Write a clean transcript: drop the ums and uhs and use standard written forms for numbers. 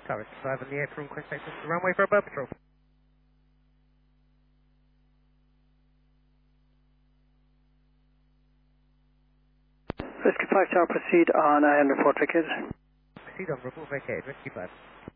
Tower 5 on the apron, quick access to the runway for a bird patrol. Rescue 5 Tower, proceed on under 4 tickets. Proceed on, report vacated, Rescue 5.